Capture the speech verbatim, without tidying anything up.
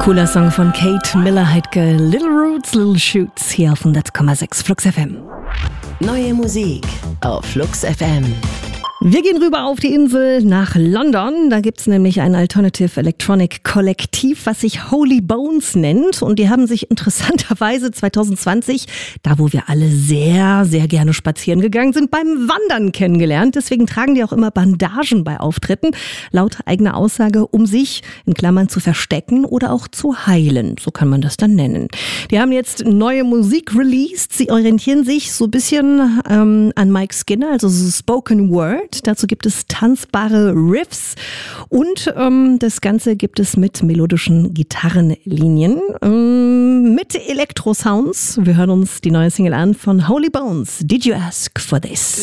Cooler Song von Kate Miller-Heidke, Little Roots, Little Shoots, hier auf hundert Komma sechs Flux F M. Neue Musik auf Flux F M. Wir gehen rüber auf die Insel nach London. Da gibt's nämlich ein Alternative Electronic Kollektiv, was sich Holy Bones nennt. Und die haben sich interessanterweise zwanzig zwanzig, da wo wir alle sehr, sehr gerne spazieren gegangen sind, beim Wandern kennengelernt. Deswegen tragen die auch immer Bandagen bei Auftritten, laut eigener Aussage, um sich in Klammern zu verstecken oder auch zu heilen. So kann man das dann nennen. Die haben jetzt neue Musik released. Sie orientieren sich so ein bisschen ähm, an Mike Skinner, also so Spoken Word. Dazu gibt es tanzbare Riffs und ähm, das Ganze gibt es mit melodischen Gitarrenlinien, ähm, mit Elektrosounds. Wir hören uns die neue Single an von Holy Bones. Did you ask for this?